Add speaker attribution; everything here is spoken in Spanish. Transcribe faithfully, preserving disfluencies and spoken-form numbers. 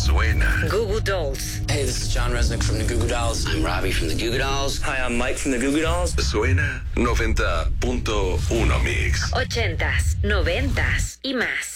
Speaker 1: Suena.
Speaker 2: Goo Goo Dolls.
Speaker 3: Hey, this is John Resnick from the Goo Goo Dolls. I'm Robbie from the Goo Goo Dolls.
Speaker 4: Hi, I'm Mike from the Goo Goo Dolls.
Speaker 1: Suena noventa punto uno Mix.
Speaker 2: Ochentas, noventas y más.